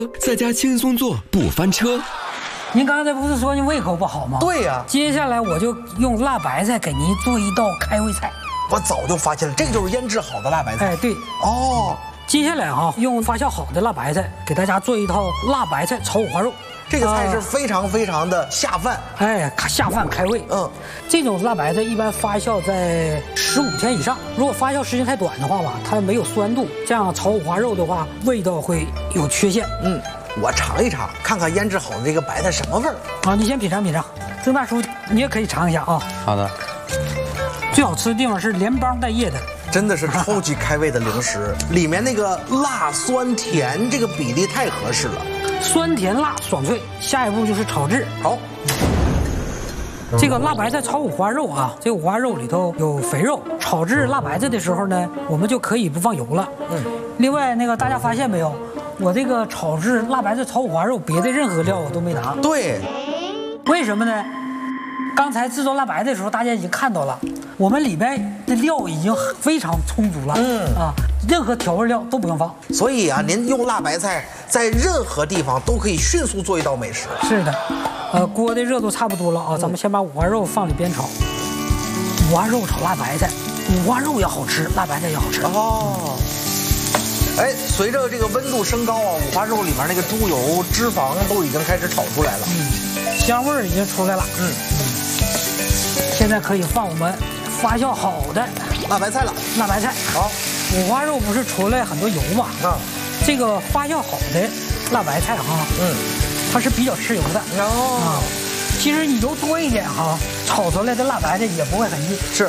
在家轻松做，不翻车。 您刚才不是说您胃口不好吗？ 对呀， 接下来我就用辣白菜给您做一道开胃菜。 我早就发现了，这个就是腌制好的辣白菜。 哎，对。 哦， 接下来用发酵好的辣白菜给大家做一套辣白菜炒五花肉。 这个菜是非常非常的下饭， 哎，下饭开胃。这种辣白菜一般发酵在15天以上，如果发酵时间太短的话吧，它没有酸度，这样炒五花肉的话，味道会有缺陷。 我尝一尝，看看腌制好的这个白菜什么味儿啊！你先品尝品尝，曾大叔你也可以尝一下啊。 好的。 最好吃的地方是连帮带叶的， 真的是超级开胃的零食，里面那个辣酸甜这个比例太合适了。 酸甜辣爽脆，下一步就是炒制。 好， 这个辣白菜炒五花肉啊，这个五花肉里头有肥肉，炒制辣白菜的时候呢，我们就可以不放油了。另外那个大家发现没有，我这个炒制辣白菜炒五花肉，别的任何料我都没拿。 对， 为什么呢？刚才制作辣白菜的时候，大家已经看到了，我们里边的料已经非常充足了。任何调味料都不用放。 所以啊，您用辣白菜在任何地方都可以迅速做一道美食。 是的，锅的热度差不多了啊，咱们先把五花肉放里边炒。五花肉炒辣白菜，五花肉要好吃，辣白菜也好吃。 哦。哎，随着这个温度升高啊，五花肉里面那个猪油脂肪都已经开始炒出来了。 香味儿已经出来了。现在可以放我们发酵好的辣白菜了。 辣白菜。 好， 五花肉不是出来很多油嘛？这个发酵好的辣白菜它是比较吃油的。其实你油多一点炒出来的辣白菜也不会很硬。 是。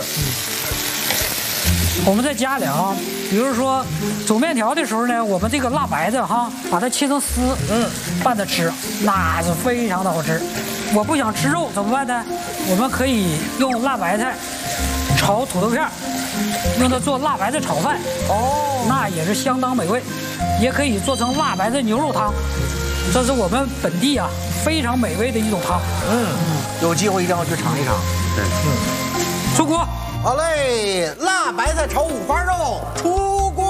我们在家里比如说煮面条的时候呢，我们这个辣白菜把它切成丝，拌着吃，那是非常的好吃。我不想吃肉怎么办呢？我们可以用辣白菜炒土豆片，用它做辣白菜炒饭。那也是相当美味。也可以做成辣白菜牛肉汤，这是我们本地非常美味的一种汤。 有机会一定要去尝一尝。 出锅。 好嘞，辣白菜炒五花肉出锅。